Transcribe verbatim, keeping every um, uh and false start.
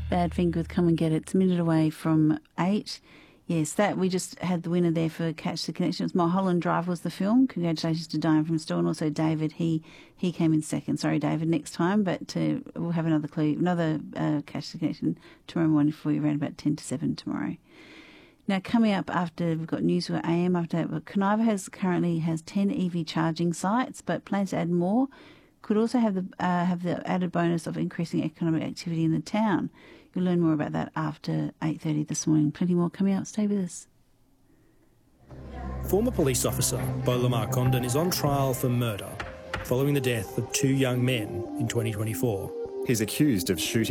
Badfinger with Come and Get It. It's a minute away from eight. Yes, that we just had the winner there for Catch the Connection. It was Mulholland Drive was the film. Congratulations to Diane from Store, and also David. He he came in second. Sorry, David. Next time, but uh, we'll have another clue, another uh, Catch the Connection tomorrow morning for you around about ten to seven tomorrow. Now, coming up after we've got news for A M after that, but Conaiva has currently has ten E V charging sites, but plans to add more. Could also have the uh, have the added bonus of increasing economic activity in the town. You'll learn more about that after eight thirty this morning. Plenty more coming up. Stay with us. Former police officer Bo Lamar Condon is on trial for murder following the death of two young men in twenty twenty-four. He's accused of shooting